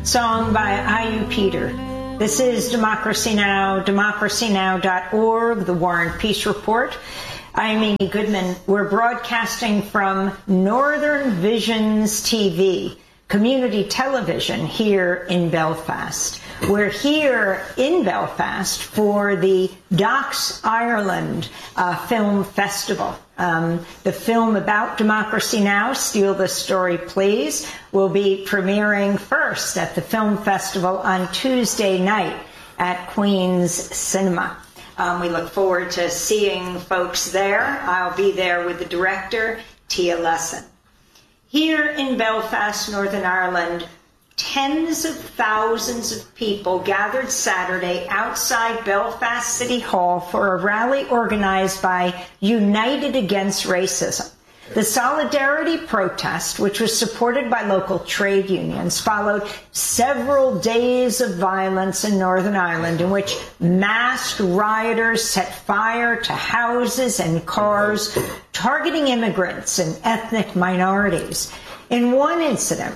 song by I.U. Peter. This is Democracy Now!, democracynow.org, the War and Peace Report. I'm Amy Goodman. We're broadcasting from Northern Visions TV, community television here in Belfast. We're here in Belfast for the Docs Ireland Film Festival. The film about Democracy Now!, Steal This Story Please, will be premiering first at the film festival on Tuesday night at Queen's Cinema. We look forward to seeing folks there. I'll be there with the director, Tia Lesson. Here in Belfast, Northern Ireland, tens of thousands of people gathered Saturday outside Belfast City Hall for a rally organized by United Against Racism. The solidarity protest, which was supported by local trade unions, followed several days of violence in Northern Ireland in which masked rioters set fire to houses and cars, targeting immigrants and ethnic minorities. In one incident,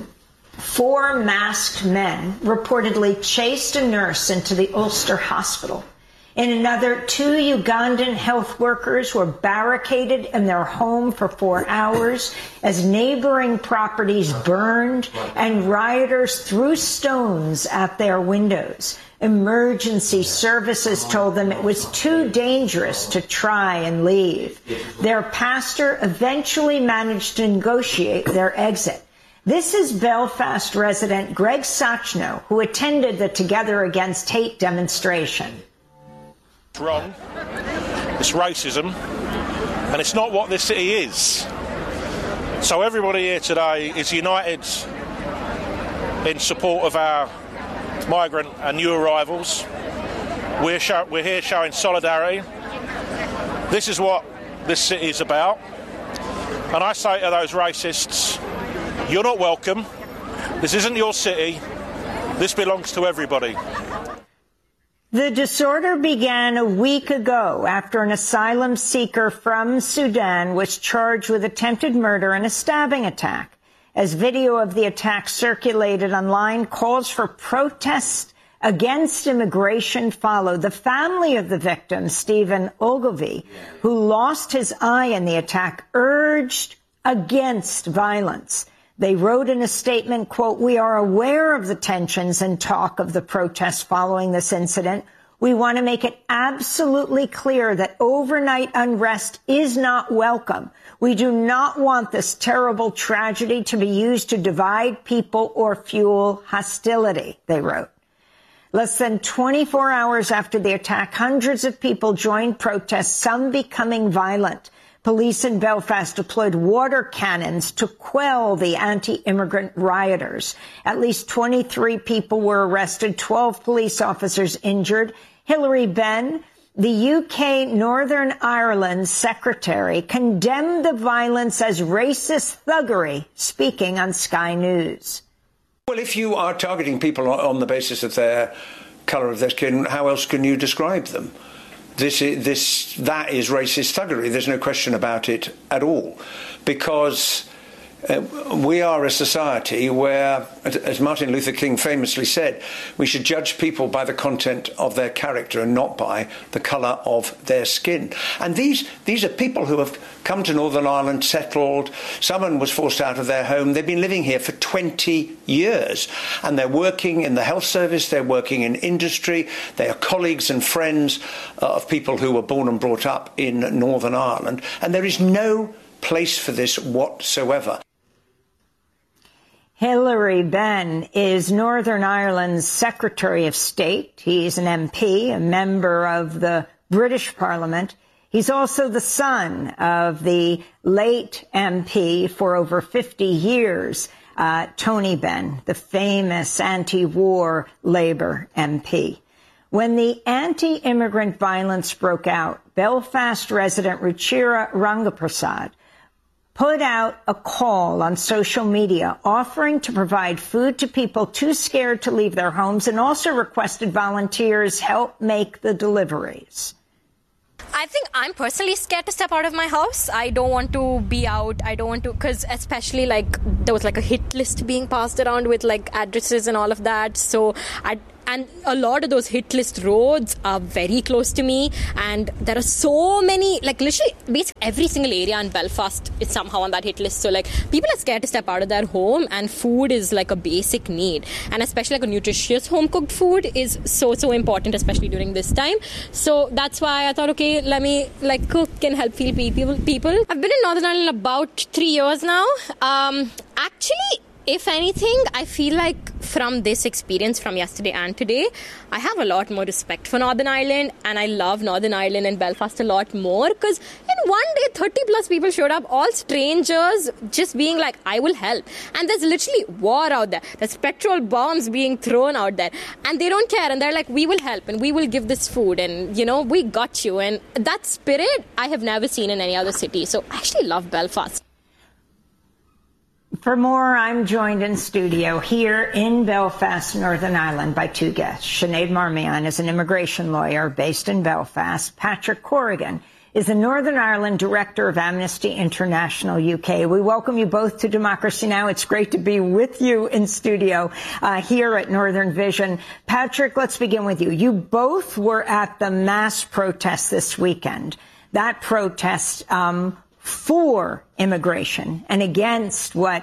4 masked men reportedly chased a nurse into the Ulster hospital. In another, 2 Ugandan health workers were barricaded in their home for 4 hours as neighboring properties burned and rioters threw stones at their windows. Emergency services told them it was too dangerous to try and leave. Their pastor eventually managed to negotiate their exit. This is Belfast resident Greg Sachno, who attended the Together Against Hate demonstration. It's wrong, it's racism, and it's not what this city is. So everybody here today is united in support of our migrant and new arrivals. We're here showing solidarity. This is what this city is about. And I say to those racists, you're not welcome. This isn't your city. This belongs to everybody. The disorder began a week ago after an asylum seeker from Sudan was charged with attempted murder and a stabbing attack. As video of the attack circulated online, calls for protests against immigration followed. The family of the victim, Stephen Ogilvie, who lost his eye in the attack, urged against violence. They wrote in a statement, quote, "We are aware of the tensions and talk of the protests following this incident. We want to make it absolutely clear that overnight unrest is not welcome. We do not want this terrible tragedy to be used to divide people or fuel hostility," they wrote. Less than 24 hours after the attack, hundreds of people joined protests, some becoming violent. Police in Belfast deployed water cannons to quell the anti-immigrant rioters. At least 23 people were arrested, 12 police officers injured. Hilary Benn, the UK Northern Ireland secretary, condemned the violence as racist thuggery, speaking on Sky News. Well, if you are targeting people on the basis of their colour of their skin, how else can you describe them? That is racist thuggery. There's no question about it at all, because we are a society where, as Martin Luther King famously said, we should judge people by the content of their character and not by the colour of their skin. And these are people who have come to Northern Ireland, settled. Someone was forced out of their home. They've been living here for 20 years, and they're working in the health service, they're working in industry, they are colleagues and friends of people who were born and brought up in Northern Ireland, and there is no place for this whatsoever. Hilary Benn is Northern Ireland's Secretary of State. He's an MP, a member of the British Parliament. He's also the son of the late MP for over 50 years, Tony Benn, the famous anti-war Labour MP. When the anti-immigrant violence broke out, Belfast resident Ruchira Rangaprasad put out a call on social media offering to provide food to people too scared to leave their homes, and also requested volunteers help make the deliveries. I think I'm personally scared to step out of my house. I don't want to be out. I don't want to, because especially there was a hit list being passed around with addresses and all of that. So and a lot of those hit list roads are very close to me, and there are so many, literally basically every single area in Belfast is somehow on that hit list. So people are scared to step out of their home, and food is a basic need, and especially a nutritious home cooked food is so important, especially during this time. So that's why I thought, okay, let me cook and help feed people. I've been in Northern Ireland about 3 years now. Actually, if anything, I feel from this experience from yesterday and today, I have a lot more respect for Northern Ireland, and I love Northern Ireland and Belfast a lot more, because in one day 30 plus people showed up, all strangers, just being I will help. And there's literally war out there. There's petrol bombs being thrown out there, and they don't care, and they're we will help and we will give this food, and we got you. And that spirit I have never seen in any other city. So I actually love Belfast. For more, I'm joined in studio here in Belfast, Northern Ireland, by two guests. Sinead Marmion is an immigration lawyer based in Belfast. Patrick Corrigan is the Northern Ireland Director of Amnesty International UK. We welcome you both to Democracy Now! It's great to be with you in studio here at Northern Vision. Patrick, let's begin with you. You both were at the mass protest this weekend. That protest for immigration and against what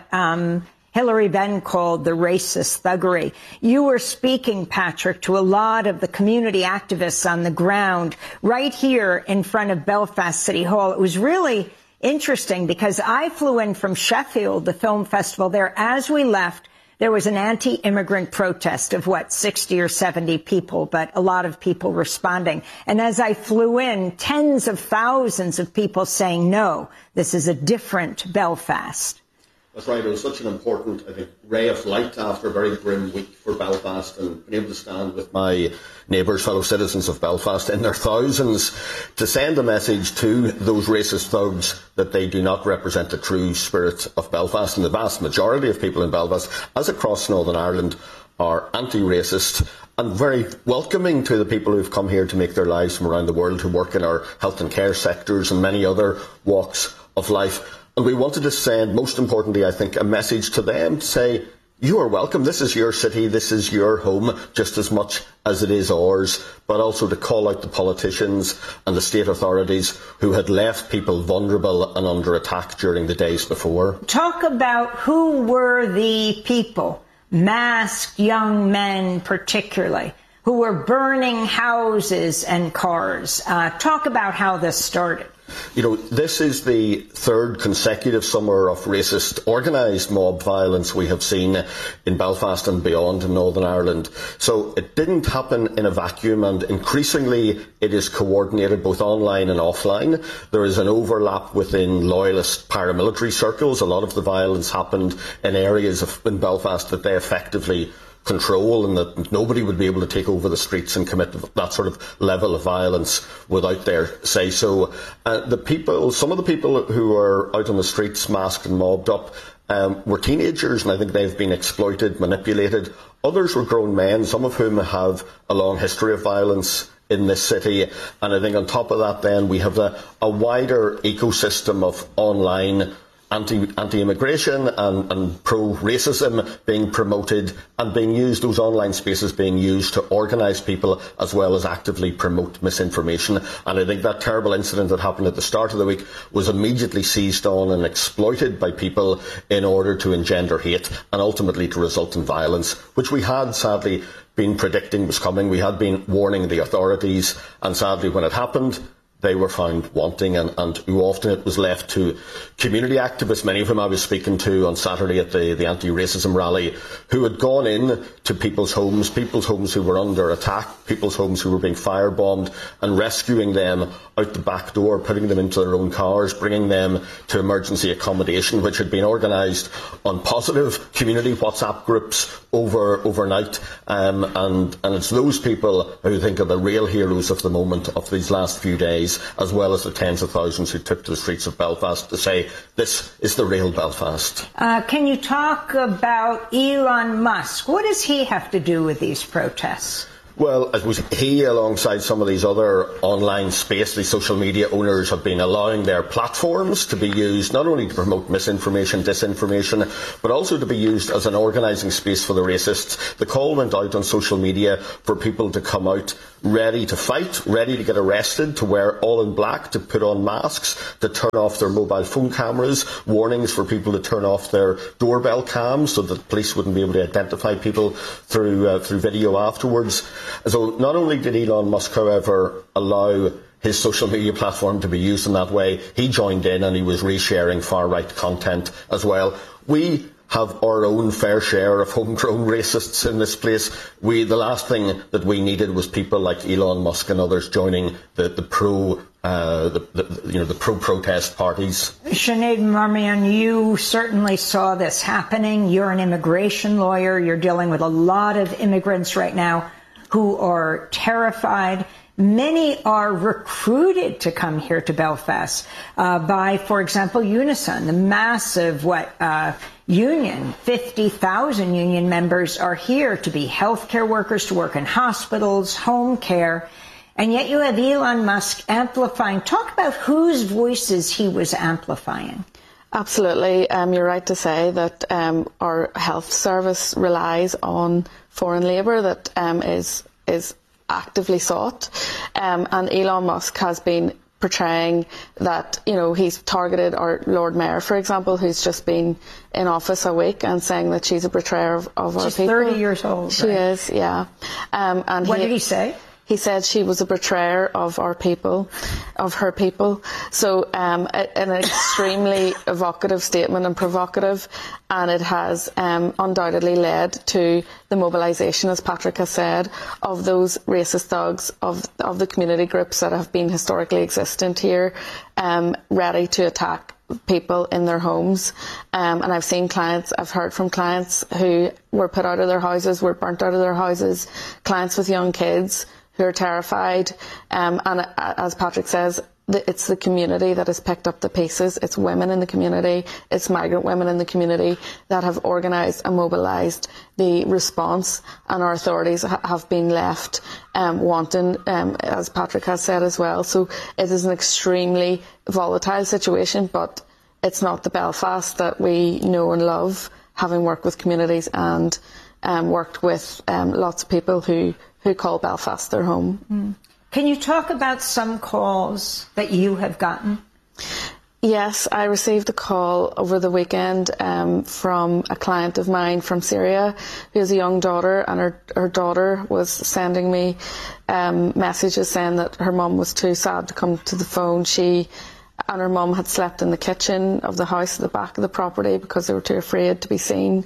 Hilary Benn called the racist thuggery. You were speaking, Patrick, to a lot of the community activists on the ground right here in front of Belfast City Hall. It was really interesting because I flew in from Sheffield, the film festival there. As we left, there was an anti-immigrant protest of 60 or 70 people, but a lot of people responding. And as I flew in, tens of thousands of people saying, no, this is a different Belfast. That's right. It was such an important, I think, ray of light after a very grim week for Belfast, and being able to stand with my neighbours, fellow citizens of Belfast in their thousands, to send a message to those racist thugs that they do not represent the true spirit of Belfast. And the vast majority of people in Belfast, as across Northern Ireland, are anti-racist and very welcoming to the people who've come here to make their lives from around the world, who work in our health and care sectors and many other walks of life. And we wanted to send, most importantly, I think, a message to them to say, you are welcome. This is your city. This is your home just as much as it is ours. But also to call out the politicians and the state authorities who had left people vulnerable and under attack during the days before. Talk about who were the people, masked young men particularly, who were burning houses and cars. Talk about how this started. This is the third consecutive summer of racist organised mob violence we have seen in Belfast and beyond in Northern Ireland. So it didn't happen in a vacuum, and increasingly it is coordinated both online and offline. There is an overlap within loyalist paramilitary circles. A lot of the violence happened in areas in Belfast that they effectively control, and that nobody would be able to take over the streets and commit that sort of level of violence without their say so. Some of the people who are out on the streets masked and mobbed up were teenagers, and I think they've been exploited, manipulated. Others were grown men, some of whom have a long history of violence in this city. And I think on top of that then we have a wider ecosystem of online anti-immigration and pro-racism being promoted and being used, those online spaces being used to organise people as well as actively promote misinformation. And I think that terrible incident that happened at the start of the week was immediately seized on and exploited by people in order to engender hate and ultimately to result in violence, which we had sadly been predicting was coming. We had been warning the authorities, and sadly when it happened, they were found wanting, and too often it was left to community activists, many of whom I was speaking to on Saturday at the anti-racism rally, who had gone in to people's homes who were under attack, people's homes who were being firebombed, and rescuing them out the back door, putting them into their own cars, bringing them to emergency accommodation, which had been organised on positive community WhatsApp groups overnight. And it's those people who think are the real heroes of the moment of these last few days, as well as the tens of thousands who took to the streets of Belfast to say, this is the real Belfast. Can you talk about Elon Musk? What does he have to do with these protests? Well, I suppose he, alongside some of these other online space, these social media owners, have been allowing their platforms to be used not only to promote misinformation, disinformation, but also to be used as an organising space for the racists. The call went out on social media for people to come out ready to fight, ready to get arrested, to wear all in black, to put on masks, to turn off their mobile phone cameras, warnings for people to turn off their doorbell cams so that police wouldn't be able to identify people through video afterwards. So not only did Elon Musk, however, allow his social media platform to be used in that way, he joined in and he was resharing far-right content as well. We have our own fair share of homegrown racists in this place. The last thing that we needed was people like Elon Musk and others joining the pro-protest parties. Sinead Marmion, you certainly saw this happening. You're an immigration lawyer. You're dealing with a lot of immigrants right now who are terrified. Many are recruited to come here to Belfast by, for example, Unison, the massive union. 50,000 union members are here to be healthcare workers, to work in hospitals, home care. And yet you have Elon Musk amplifying. Talk about whose voices he was amplifying. Absolutely. You're right to say that our health service relies on foreign labour that is actively sought. And Elon Musk has been portraying that, he's targeted our Lord Mayor, for example, who's just been in office a week, and saying that she's a betrayer of our people. She's 30 years old. She is, yeah. And what did he say? He said she was a betrayer of our people, of her people. So an extremely evocative statement and provocative, and it has undoubtedly led to the mobilisation, as Patrick has said, of those racist thugs, of the community groups that have been historically existent here, ready to attack people in their homes. And I've heard from clients who were put out of their houses, were burnt out of their houses, clients with young kids who are terrified, and as Patrick says, it's the community that has picked up the pieces. It's women in the community, it's migrant women in the community that have organised and mobilised the response, and our authorities have been left wanting, as Patrick has said as well. So it is an extremely volatile situation, but it's not the Belfast that we know and love, having worked with communities and worked with lots of people who call Belfast their home. Can you talk about some calls that you have gotten? Yes, I received a call over the weekend from a client of mine from Syria who has a young daughter, and her daughter was sending me messages saying that her mum was too sad to come to the phone. She and her mum had slept in the kitchen of the house at the back of the property because they were too afraid to be seen.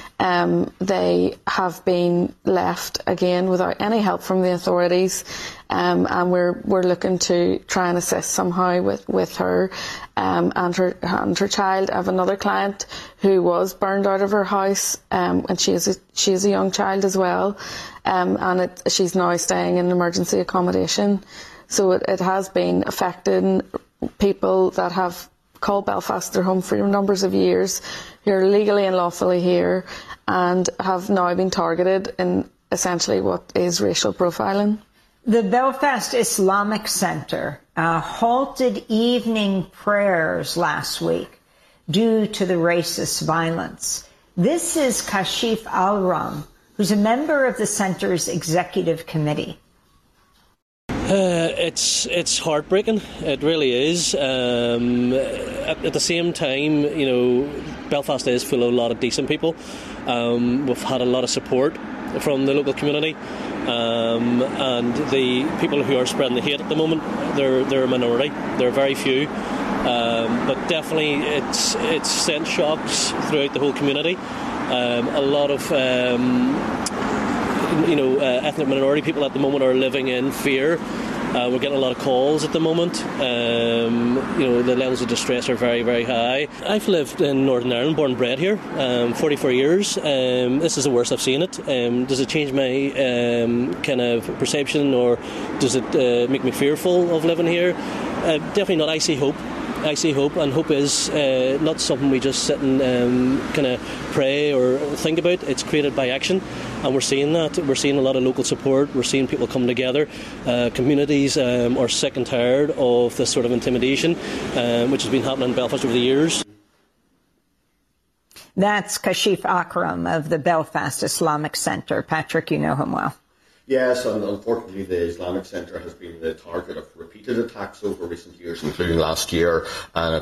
They have been left again without any help from the authorities, and we're looking to try and assist somehow with her and her child. I have another client who was burned out of her house, and she is a young child as well, and she's now staying in emergency accommodation. So it has been affecting people that have called Belfast their home for numbers of years, who are legally and lawfully here, and have now been targeted in essentially what is racial profiling. The Belfast Islamic Centre halted evening prayers last week due to the racist violence. This is Kashif Al-Ram, who's a member of the centre's executive committee. It's heartbreaking. It really is. At the same time, Belfast is full of a lot of decent people. We've had a lot of support from the local community, and the people who are spreading the hate at the moment, they're a minority. They're very few, but definitely it's sent shocks throughout the whole community. A lot of ethnic minority people at the moment are living in fear. We're getting a lot of calls at the moment. The levels of distress are very, very high. I've lived in Northern Ireland, born and bred here, 44 years. This is the worst I've seen it. Does it change my kind of perception, or does it make me fearful of living here? Definitely not. I see hope. I see hope, and hope is not something we just sit and kind of pray or think about. It's created by action, and we're seeing that. We're seeing a lot of local support. We're seeing people come together. Communities are sick and tired of this sort of intimidation, which has been happening in Belfast over the years. That's Kashif Akram of the Belfast Islamic Centre. Patrick, you know him well. Yes, and unfortunately the Islamic Centre has been the target of repeated attacks over recent years, including last year, and